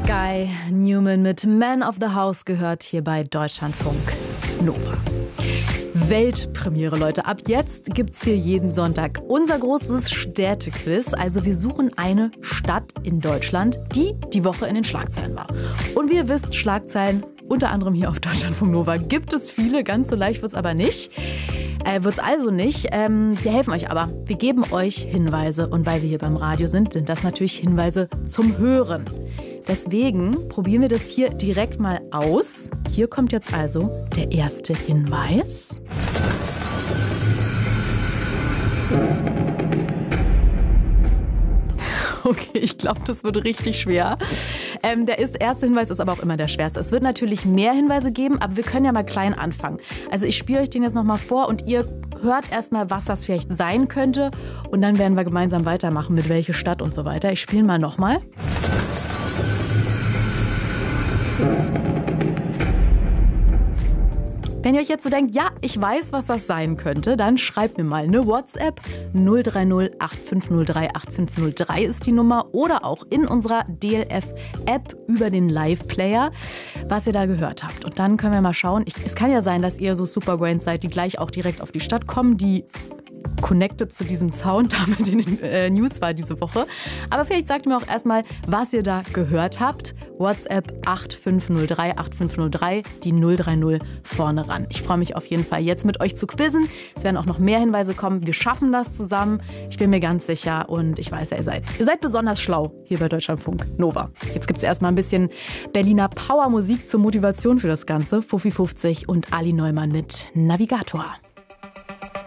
Sky Newman mit Man of the House gehört hier bei Deutschlandfunk Nova. Weltpremiere, Leute. Ab jetzt gibt's hier jeden Sonntag unser großes Städtequiz. Also wir suchen eine Stadt in Deutschland, die die Woche in den Schlagzeilen war. Und wie ihr wisst, Schlagzeilen unter anderem hier auf Deutschlandfunk Nova gibt es viele. Ganz so leicht wird's aber nicht. Wird's also nicht. Wir helfen euch aber. Wir geben euch Hinweise. Und weil wir hier beim Radio sind das natürlich Hinweise zum Hören. Deswegen probieren wir das hier direkt mal aus. Hier kommt jetzt also der erste Hinweis. Okay, ich glaube, das wird richtig schwer. Der erste Hinweis ist aber auch immer der schwerste. Es wird natürlich mehr Hinweise geben, aber wir können ja mal klein anfangen. Also ich spiele euch den jetzt nochmal vor und ihr hört erstmal, was das vielleicht sein könnte. Und dann werden wir gemeinsam weitermachen, mit welcher Stadt und so weiter. Ich spiele mal nochmal. Wenn ihr euch jetzt so denkt, ja, ich weiß, was das sein könnte, dann schreibt mir mal eine WhatsApp. 030 8503 8503 ist die Nummer. Oder auch in unserer DLF-App über den Live-Player, was ihr da gehört habt. Und dann können wir mal schauen. Es kann ja sein, dass ihr so Superbrains seid, die gleich auch direkt auf die Stadt kommen, die connected zu diesem Sound damit in den News war diese Woche. Aber vielleicht sagt mir auch erstmal, was ihr da gehört habt. WhatsApp 8503 8503, die 030 vorne ran. Ich freue mich auf jeden Fall, jetzt mit euch zu quizzen. Es werden auch noch mehr Hinweise kommen. Wir schaffen das zusammen. Ich bin mir ganz sicher und ich weiß ja, ihr seid besonders schlau hier bei Deutschlandfunk Nova. Jetzt gibt es erstmal ein bisschen Berliner Powermusik zur Motivation für das Ganze. Fuffi 50 und Ali Neumann mit Navigator.